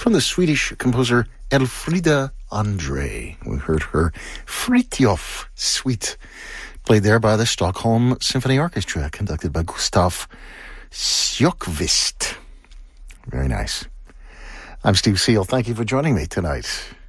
from the Swedish composer Elfrida Andre. We heard her Fritjof Suite, played there by the Stockholm Symphony Orchestra, conducted by Gustav Sjökvist. Very nice. I'm Steve Seal. Thank you for joining me tonight.